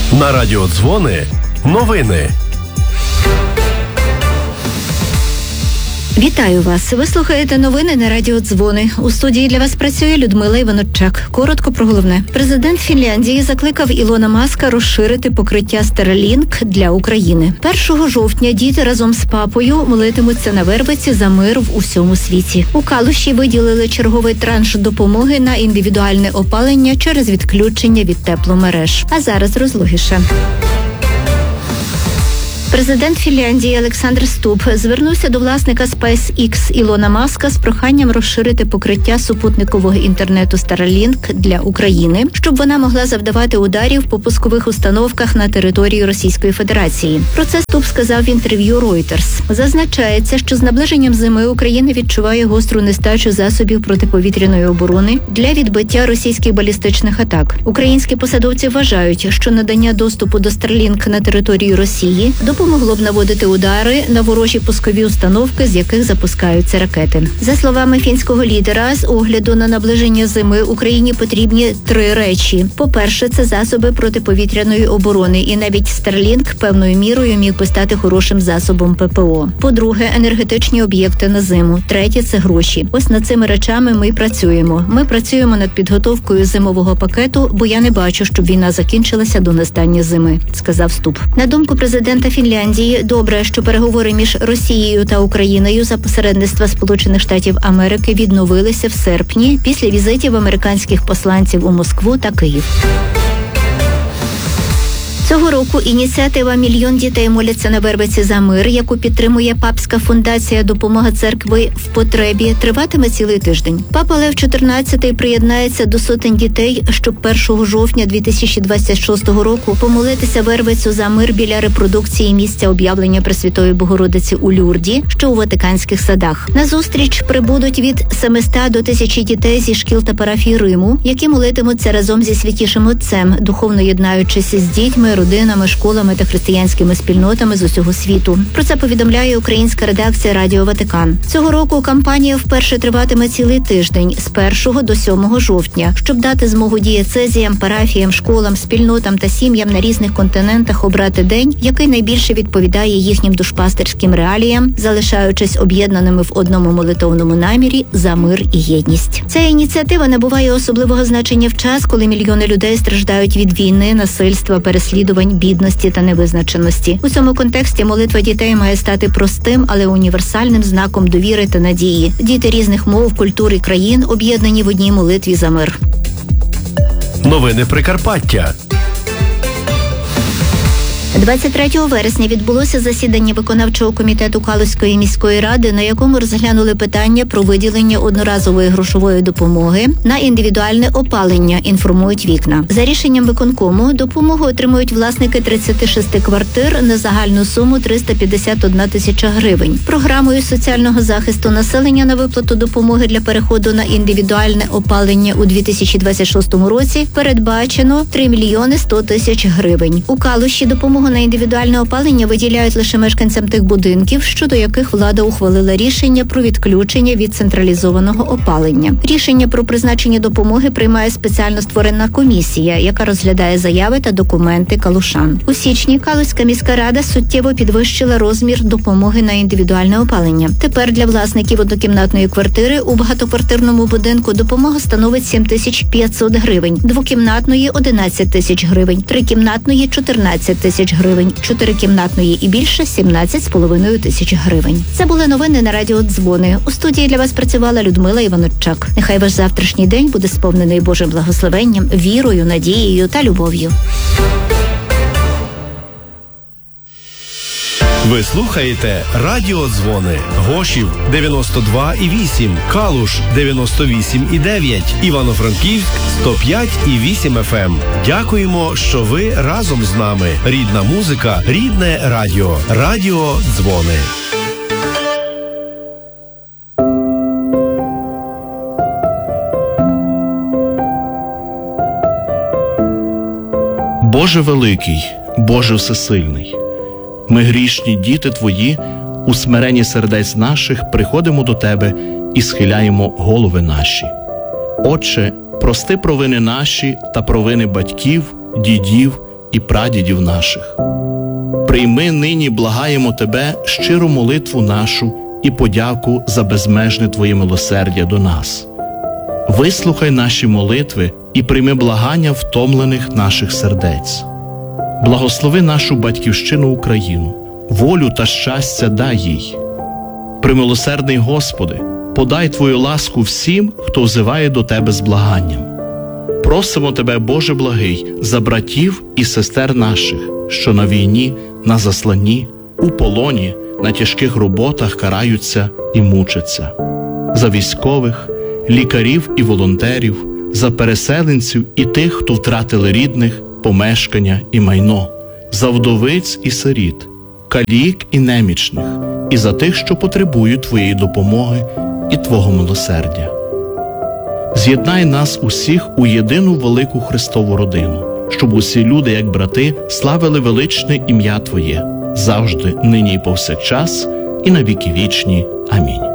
На радіо Дзвони новини. Вітаю вас. Ви слухаєте новини на радіо Дзвони. У студії для вас працює Людмила Іваночак. Коротко про головне. Президент Фінляндії закликав Ілона Маска розширити покриття Starlink для України. 1 жовтня діти разом з папою молитимуться на Вербиці за мир в усьому світі. У Калуші виділили черговий транш допомоги на індивідуальне опалення через відключення від тепломереж. А зараз розлогіше. Президент Фінляндії Олександр Ступп звернувся до власника SpaceX Ілона Маска з проханням розширити покриття супутникового інтернету Starlink для України, щоб вона могла завдавати ударів по пускових установках на території Російської Федерації. Про це Ступп сказав в інтерв'ю Reuters. Зазначається, що з наближенням зими Україна відчуває гостру нестачу засобів протиповітряної оборони для відбиття російських балістичних атак. Українські посадовці вважають, що надання доступу до Starlink на території Росії допомогло б наводити удари на ворожі пускові установки, з яких запускаються ракети. За словами фінського лідера, з огляду на наближення зими Україні потрібні 3 речі. По-перше, це засоби протиповітряної оборони, і навіть Starlink певною мірою міг би стати хорошим засобом ППО. По-друге, енергетичні об'єкти на зиму. Третє – це гроші. Ось над цими речами ми й працюємо. Ми працюємо над підготовкою зимового пакету, бо я не бачу, щоб війна закінчилася до настання зими, сказав Ступп. На думку президента Фінляндії, добре, що переговори між Росією та Україною за посередництва Сполучених Штатів Америки відновилися в серпні після візитів американських посланців у Москву та Київ. Цього року ініціатива «Мільйон дітей моляться на Вербиці за мир», яку підтримує Папська фундація «Допомога церкви в потребі», триватиме цілий тиждень. Папа Лев XIV приєднається до сотень дітей, щоб 1 жовтня 2026 року помолитися Вербицю за мир біля репродукції місця об'явлення Пресвятої Богородиці у Люрді, що у Ватиканських садах. На зустріч прибудуть від 700 до 1000 дітей зі шкіл та парафій Риму, які молитимуться разом зі Святішим Отцем, духовно єднаючись з дітьми, родинами, школами та християнськими спільнотами з усього світу. Про це повідомляє українська редакція Радіо Ватикан. Цього року кампанія вперше триватиме цілий тиждень з 1 до 7 жовтня, щоб дати змогу дієцезіям, парафіям, школам, спільнотам та сім'ям на різних континентах обрати день, який найбільше відповідає їхнім душпастерським реаліям, залишаючись об'єднаними в одному молитовному намірі за мир і єдність. Ця ініціатива набуває особливого значення в час, коли мільйони людей страждають від війни, насильства, переслідувань, бідності та невизначеності. У цьому контексті молитва дітей має стати простим, але універсальним знаком довіри та надії. Діти різних мов, культур і країн об'єднані в одній молитві за мир. Новини Прикарпаття. 23 вересня відбулося засідання виконавчого комітету Калузької міської ради, на якому розглянули питання про виділення одноразової грошової допомоги на індивідуальне опалення, інформують вікна. За рішенням виконкому допомогу отримують власники 36 квартир на загальну суму 351 тисяча гривень. Програмою соціального захисту населення на виплату допомоги для переходу на індивідуальне опалення у 2026 році передбачено 3 мільйони 100 тисяч гривень. У Калуші допомогу на індивідуальне опалення виділяють лише мешканцям тих будинків, щодо яких влада ухвалила рішення про відключення від централізованого опалення. Рішення про призначення допомоги приймає спеціально створена комісія, яка розглядає заяви та документи калушан. У січні Калузька міська рада суттєво підвищила розмір допомоги на індивідуальне опалення. Тепер для власників однокімнатної квартири у багатоквартирному будинку допомога становить 7500 гривень, двокімнатної – 11 тисяч гривень, трикімнатної – 14 тисяч гривень, чотирикімнатної і більше – 17,5 тисяч гривень. Це були новини на радіо Дзвони. У студії для вас працювала Людмила Іваночак. Нехай ваш завтрашній день буде сповнений Божим благословенням, вірою, надією та любов'ю. Ви слухаєте Радіо Дзвони. Гошів 92,8, Калуш 98,9, Івано-Франківськ 105,8 FM. Дякуємо, що ви разом з нами. Рідна музика, рідне радіо. Радіо Дзвони. Боже великий, Боже всесильний, ми грішні діти Твої, у смиренні сердець наших приходимо до Тебе і схиляємо голови наші. Отче, прости провини наші та провини батьків, дідів і прадідів наших. Прийми нині, благаємо Тебе, щиру молитву нашу і подяку за безмежне Твоє милосердя до нас. Вислухай наші молитви і прийми благання втомлених наших сердець. Благослови нашу батьківщину Україну, волю та щастя дай їй. Примилосердний Господи, подай Твою ласку всім, хто взиває до Тебе з благанням. Просимо Тебе, Боже благий, за братів і сестер наших, що на війні, на засланні, у полоні, на тяжких роботах караються і мучаться. За військових, лікарів і волонтерів, за переселенців і тих, хто втратили рідних, помешкання і майно, за вдовиць і сиріт, калік і немічних, і за тих, що потребують Твоєї допомоги і Твого милосердя. З'єднай нас усіх у єдину велику Христову родину, щоб усі люди, як брати, славили величне ім'я Твоє, завжди, нині і повсякчас, і на віки вічні. Амінь.